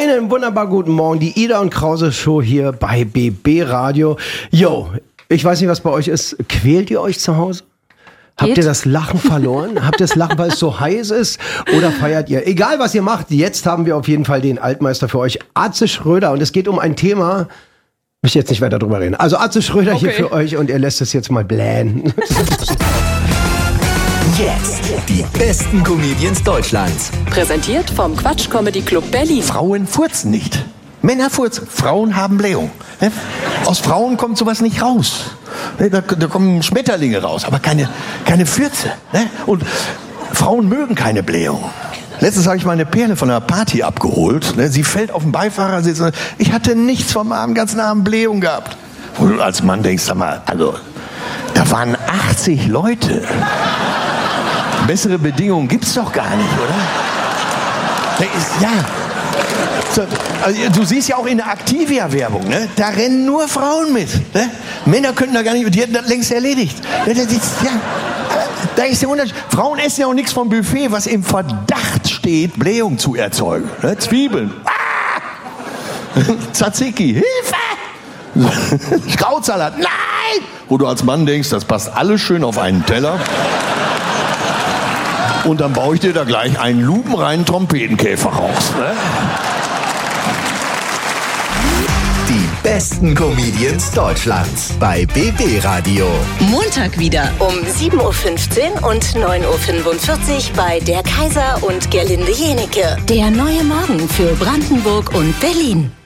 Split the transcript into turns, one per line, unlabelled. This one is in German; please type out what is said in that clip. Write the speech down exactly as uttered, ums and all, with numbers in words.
Einen wunderbar guten Morgen, die Ida und Krause Show hier bei B B Radio. Jo, ich weiß nicht, was bei euch ist. Quält ihr euch zu Hause? Habt
Geht?
ihr das Lachen verloren? Habt ihr das Lachen, weil es so heiß ist? Oder feiert ihr? Egal, was ihr macht, jetzt haben wir auf jeden Fall den Altmeister für euch, Atze Schröder. Und es geht um ein Thema, möchte jetzt nicht weiter drüber reden. Also Atze Schröder
Okay.
hier für euch und ihr lässt es jetzt mal blähen.
Jetzt die besten Comedians Deutschlands.
Präsentiert vom Quatsch Comedy Club Berlin.
Frauen furzen nicht. Männer furzen. Frauen haben Blähung. Ne? Aus Frauen kommt sowas nicht raus. Ne? Da, da kommen Schmetterlinge raus, aber keine, keine Fürze. Ne? Und Frauen mögen keine Blähung. Letztens habe ich mal eine Perle von einer Party abgeholt. Ne? Sie fällt auf den Beifahrersitz. Ich hatte nichts vom Abend, ganzen Abend Blähung gehabt. Wo du als Mann denkst, sag mal, also, da waren achtzig Leute. Bessere Bedingungen gibt's doch gar nicht, oder? Da ist, ja. So, also, du siehst ja auch in der Activia-Werbung, ne? Da rennen nur Frauen mit. Ne? Männer könnten da gar nicht, die hätten das längst erledigt. Das ist, ja, da ist der Unterschied. Frauen essen ja auch nichts vom Buffet, was im Verdacht steht, Blähung zu erzeugen. Ne? Zwiebeln. Ah! Tzatziki. Hilfe! Krautsalat. Nein! Wo du als Mann denkst, das passt alles schön auf einen Teller. Und dann baue ich dir da gleich einen lupenreinen Trompetenkäfer raus. Ne?
Die besten Comedians Deutschlands bei B B Radio.
Montag wieder um sieben Uhr fünfzehn und neun Uhr fünfundvierzig bei Der Kaiser und Gerlinde Jenecke. Der neue Morgen für Brandenburg und Berlin.